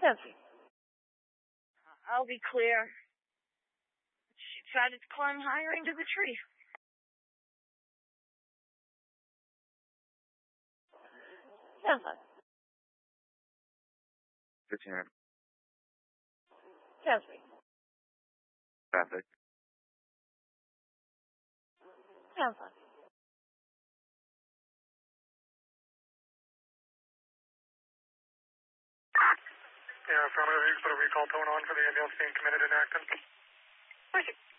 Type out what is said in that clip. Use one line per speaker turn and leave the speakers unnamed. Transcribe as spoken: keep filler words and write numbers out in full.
Nancy. I'll be clear. She tried to climb higher into the tree. Nancy.
Return.
Nancy.
Traffic.
Nancy.
Yeah, affirmative. You can put a recall tone on for the ambulance being committed in Acton.